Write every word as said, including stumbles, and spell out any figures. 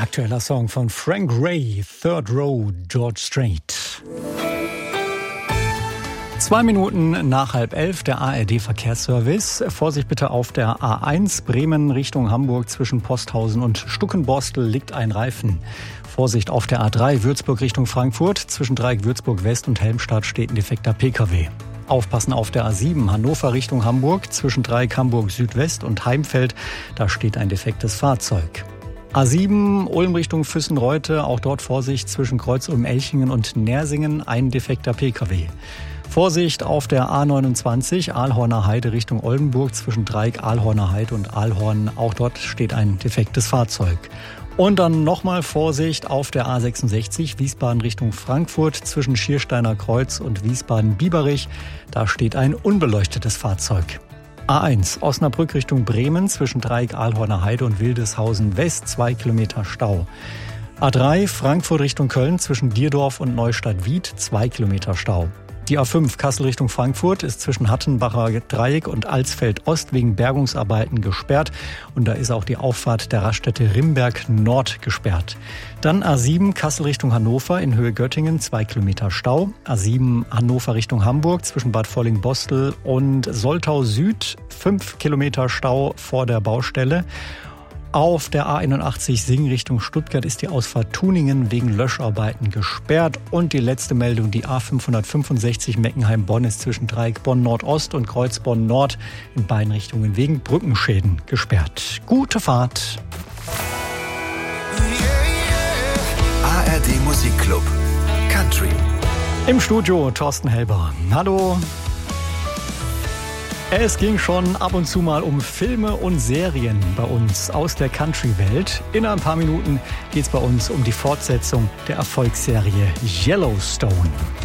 Aktueller Song von Frank Ray, Third Row, George Strait. Zwei Minuten nach halb elf, der A R D-Verkehrsservice. Vorsicht bitte auf der A eins, Bremen Richtung Hamburg zwischen Posthausen und Stuckenborstel liegt ein Reifen. Vorsicht auf der A drei, Würzburg Richtung Frankfurt. Zwischen Dreieck Würzburg West und Helmstadt steht ein defekter P K W. Aufpassen auf der A sieben, Hannover Richtung Hamburg. Zwischen Dreieck Hamburg Südwest und Heimfeld, da steht ein defektes Fahrzeug. A sieben, Ulm Richtung Füssen-Reute, auch dort Vorsicht zwischen Kreuz-Ulm-Elchingen und Nersingen, ein defekter P K W. Vorsicht auf der A neunundzwanzig, Aalhorner Heide Richtung Oldenburg, zwischen Dreieck Aalhorner Heide und Aalhorn, auch dort steht ein defektes Fahrzeug. Und dann nochmal Vorsicht auf der A sechsundsechzig, Wiesbaden Richtung Frankfurt, zwischen Schiersteiner Kreuz und Wiesbaden-Biberich, da steht ein unbeleuchtetes Fahrzeug. A eins, Osnabrück Richtung Bremen, zwischen Dreieck Aalhorner Heide und Wildeshausen West, zwei Kilometer Stau. A drei, Frankfurt Richtung Köln, zwischen Dierdorf und Neustadt-Wied, zwei Kilometer Stau. Die A fünf, Kassel Richtung Frankfurt, ist zwischen Hattenbacher Dreieck und Alsfeld Ost wegen Bergungsarbeiten gesperrt. Und da ist auch die Auffahrt der Raststätte Rimberg Nord gesperrt. Dann A sieben, Kassel Richtung Hannover in Höhe Göttingen, zwei Kilometer Stau. A sieben, Hannover Richtung Hamburg zwischen Bad Volling-Bostel und Soltau Süd, fünf Kilometer Stau vor der Baustelle. Auf der A einundachtzig Sing Richtung Stuttgart ist die Ausfahrt Tuningen wegen Löscharbeiten gesperrt. Und die letzte Meldung, die A fünfhundertfünfundsechzig Meckenheim-Bonn ist zwischen Dreieck Bonn-Nordost und Kreuz Bonn-Nord in beiden Richtungen wegen Brückenschäden gesperrt. Gute Fahrt! A R D Musikclub Country. Im Studio Thorsten Helber. Hallo! Es ging schon ab und zu mal um Filme und Serien bei uns aus der Country-Welt. In ein paar Minuten geht es bei uns um die Fortsetzung der Erfolgsserie Yellowstone.